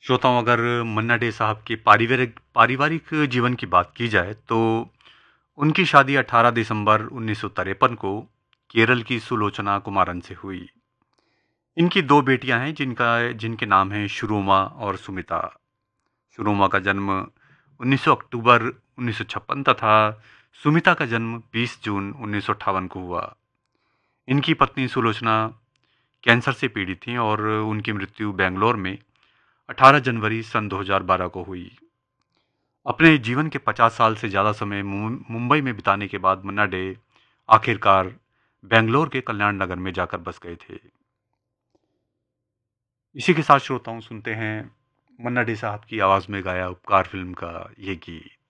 श्रोताओं, अगर मन्ना डे साहब के पारिवारिक पारिवारिक जीवन की बात की जाए तो उनकी शादी 18 दिसंबर 1953 को केरल की सुलोचना कुमारन से हुई। इनकी दो बेटियां हैं जिनके नाम हैं शुरुमा और सुमिता। शुरुमा का जन्म 19 अक्टूबर 1956 तथा सुमिता का जन्म 20 जून 1958 को हुआ। इनकी पत्नी सुलोचना कैंसर से पीड़ित थीं और उनकी मृत्यु बेंगलोर में 18 जनवरी सन 2012 को हुई। अपने जीवन के 50 साल से ज़्यादा समय मुंबई में बिताने के बाद मन्ना डे आखिरकार बेंगलोर के कल्याण नगर में जाकर बस गए थे। इसी के साथ श्रोताओं, सुनते हैं मन्ना डे साहब की आवाज़ में गाया उपकार फिल्म का ये गीत।